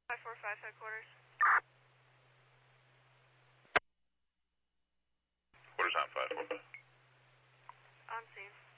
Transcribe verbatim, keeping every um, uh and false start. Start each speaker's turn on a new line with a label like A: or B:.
A: five four five headquarters.
B: Quarters on five four five.
A: On scene.